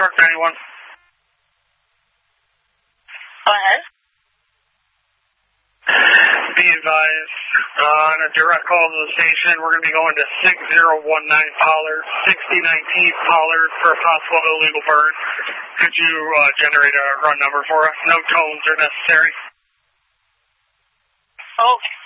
Truck 91. Go ahead. Be advised, on a direct call to the station, we're going to be going to 6019 Pollard, 6019 Pollard for a possible illegal burn. Could you generate a run number for us? No tones are necessary. Okay.